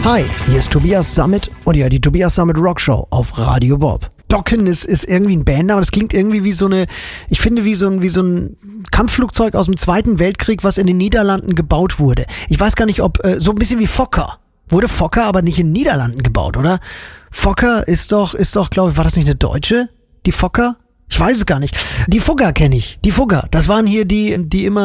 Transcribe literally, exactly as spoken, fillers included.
Hi, hier ist Tobias Sammet und ja, die Tobias Sammet Rockshow auf Radio Bob. Dokken ist, ist irgendwie ein Bandname, das klingt irgendwie wie so eine, ich finde wie so ein, wie so ein Kampfflugzeug aus dem Zweiten Weltkrieg, was in den Niederlanden gebaut wurde. Ich weiß gar nicht, ob, äh, so ein bisschen wie Fokker. Wurde Fokker aber nicht in den Niederlanden gebaut, oder? Fokker ist doch, ist doch, glaube ich, war das nicht eine Deutsche? Die Fokker? Ich weiß es gar nicht. Die Fugger kenne ich. Die Fugger. Das waren hier die, die immer